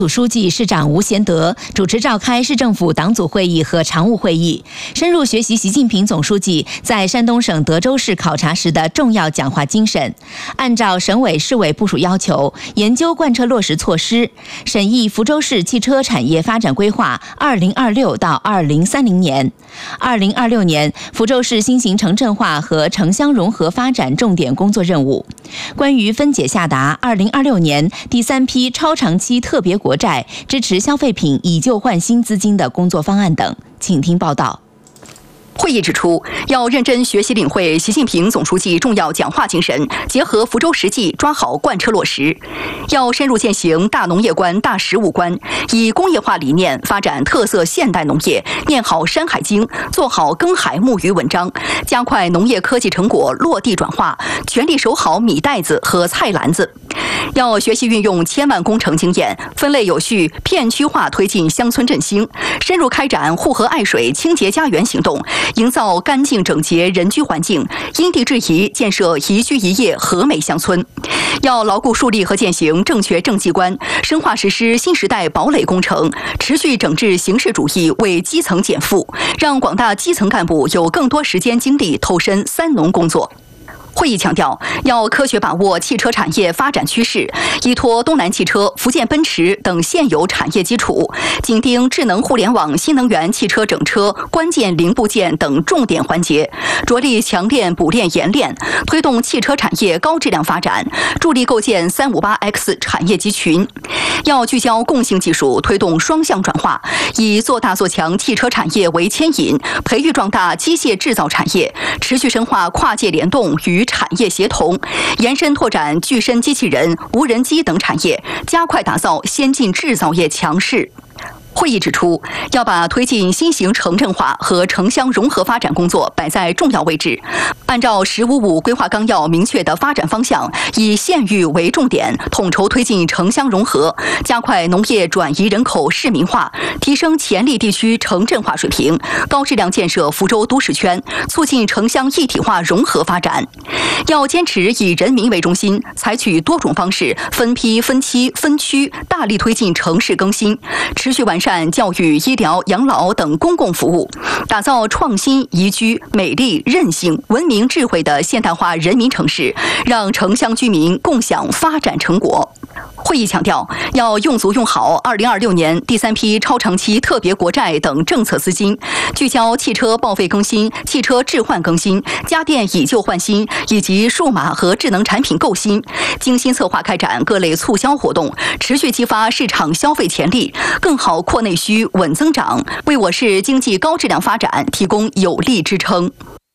组书记、市长吴贤德主持召开市政府党组会议和常务会议，深入学习习近平总书记在山东省德州市考察时的重要讲话精神，按照省委市委部署要求，研究贯彻落实措施，审议福州市汽车产业发展规划2026到2030年。2026年，福州市新型城镇化和城乡融合发展重点工作任务，关于分解下达2026年第3批超长期特别国债支持消费品以旧换新资金的工作方案等，请听报道。 会议指出，要认真学习领会习近平总书记重要讲话精神，结合福州实际抓好贯彻落实。要深入践行大农业观、大食物观，以工业化理念发展特色现代农业，念好《山海经》，做好耕海牧渔文章，加快农业科技成果落地转化，全力守好米袋子和菜篮子。要学习运用千万工程经验，分类有序、片区化推进乡村振兴，深入开展护河爱水、清洁家园行动，营造干净整洁人居环境，因地制宜建设宜居宜业和美乡村。要牢固树立和践行正确政绩观，深化实施新时代堡垒工程，持续整治形式主义，为基层减负，让广大基层干部有更多时间精力投身三农工作。会议强调，要科学把握汽车产业发展趋势，依托东南汽车、福建奔驰等现有产业基础，紧盯智能互联网、新能源汽车整车、关键零部件等重点环节，着力强链、补链、研链，推动汽车产业高质量发展，助力构建358X 产业集群。要聚焦共性技术，推动双向转化，以做大做强汽车产业为牵引，培育壮大机械制造产业，持续深化跨界联动与产业协同，延伸拓展具身机器人、无人机等产业，加快打造先进制造业强势。会议指出，要把推进新型城镇化和城乡融合发展工作摆在重要位置，按照“15+5”规划纲要明确的发展方向，以县域为重点，统筹推进城乡融合，加快农业转移人口市民化，提升潜力地区城镇化水平，高质量建设福州都市圈，促进城乡一体化融合发展。要坚持以人民为中心，采取多种方式，分批、分期、分区，大力推进城市更新，持续完善教育、医疗、养老等公共服务，打造创新、宜居、美丽、韧性、文明、智慧的现代化人民城市，让城乡居民共享发展成果。会议强调，要用足用好2026年第3批超长期特别国债等政策资金，聚焦汽车报废更新、汽车置换更新、家电以旧换新以及数码和智能产品购新，精心策划开展各类促销活动，持续激发市场消费潜力，更好扩内需、稳增长，为我市经济高质量发展提供有力支撑。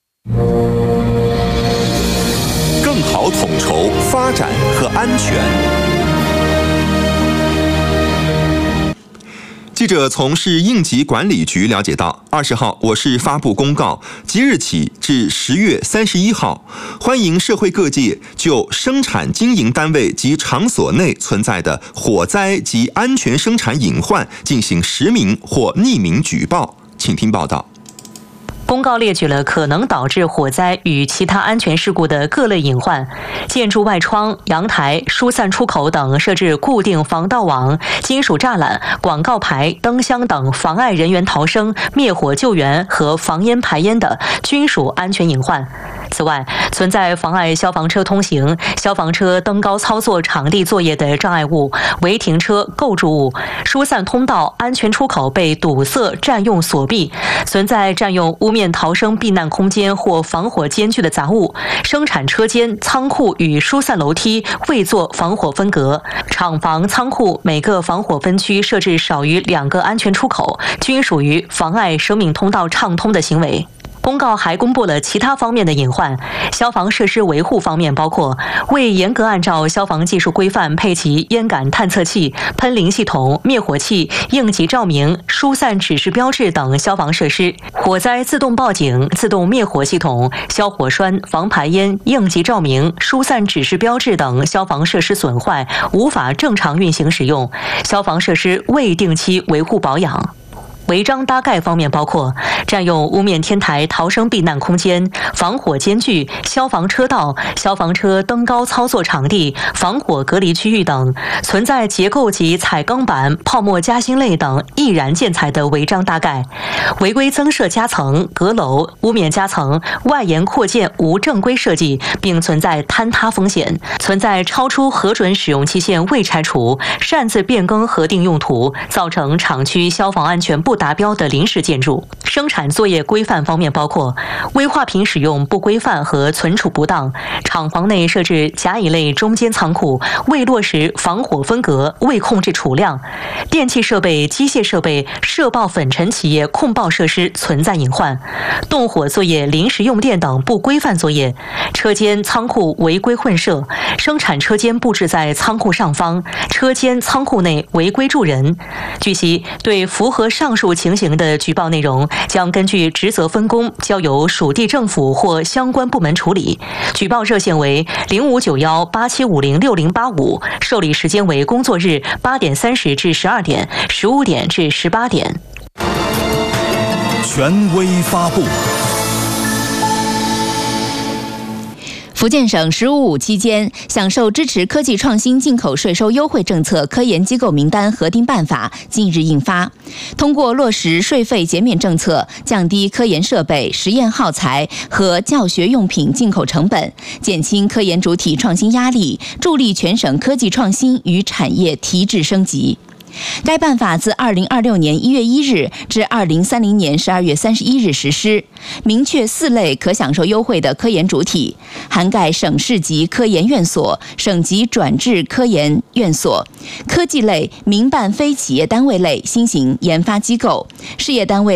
更好统筹发展和安全。记者从市应急管理局了解到，20号我市发布公告，即日起至10月31号，欢迎社会各界就生产经营单位及场所内存在的火灾及安全生产隐患进行实名或匿名举报。请听报道。 公告列举了可能导致火灾与其他安全事故的各类隐患，建筑外窗、阳台、疏散出口等设置固定防盗网、金属栅栏、广告牌、灯箱等妨碍人员逃生、灭火救援和防烟排烟的，均属安全隐患。此外，存在妨碍消防车通行、消防车登高操作场地作业的障碍物、违停车、构筑物、疏散通道、安全出口被堵塞、占用锁闭，存在占用屋面逃生避难空间或防火间距的杂物，生产车间、仓库与疏散楼梯未做防火分隔，厂房、仓库每个防火分区设置少于2个安全出口，均属于妨碍生命通道畅通的行为。公告还公布了其他方面的隐患。消防设施维护方面包括未严格按照消防技术规范配齐烟感探测器、喷淋系统、灭火器、应急照明、疏散指示标志等消防设施；火灾自动报警、自动灭火系统、消火栓、防排烟、应急照明、疏散指示标志等消防设施损坏，无法正常运行使用；消防设施未定期维护保养。 违章搭盖方面包括占用屋面天台逃生避难空间、防火间距、消防车道、消防车登高操作场地、防火隔离区域等，存在结构及彩钢板、泡沫夹心类等易燃建材的违章搭盖，违规增设夹层、阁楼、屋面夹层、外延扩建无正规设计，并存在坍塌风险，存在超出核准使用期限未拆除、擅自变更核定用途，造成厂区消防安全不达标的临时建筑。生产作业规范方面包括危化品使用不规范和存储不当，厂房内设置甲乙类中间仓库，未落实防火分隔，未控制储量，电气设备、机械设备涉爆粉尘企业控爆设施存在隐患，动火作业、临时用电等不规范作业，车间、仓库违规混设，生产车间布置在仓库上方，车间、仓库内违规住人。据悉，对符合上述情形的举报内容，将根据职责分工交由属地政府或相关部门处理。举报热线为059187506085，受理时间为工作日8点30至12点，15点至18点。 权威发布。 福建省“十五五”期间享受支持科技创新进口税收优惠政策科研机构名单核定办法近日印发，通过落实税费减免政策，降低科研设备、实验耗材和教学用品进口成本，减轻科研主体创新压力，助力全省科技创新与产业提质升级。该办法自2026年1月1日至2030年12月31日实施，明确4类可享受优惠的科研主体，涵盖省市级科研院所、省级转制科研院所、科技类、民办非企业单位类新型研发机构、事业单位